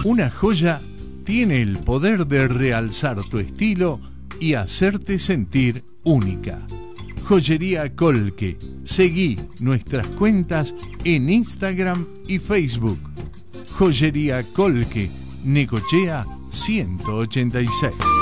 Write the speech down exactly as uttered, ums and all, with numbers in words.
Una joya tiene el poder de realzar tu estilo y hacerte sentir única. Joyería Colque. Seguí nuestras cuentas en Instagram y Facebook. Joyería Colque, Necochea ciento ochenta y seis.